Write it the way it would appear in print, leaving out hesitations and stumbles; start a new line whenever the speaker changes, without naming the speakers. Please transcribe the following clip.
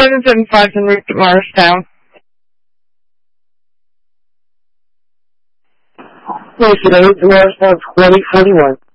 775 en route to Morristown.
Station 8 to Morristown 2041.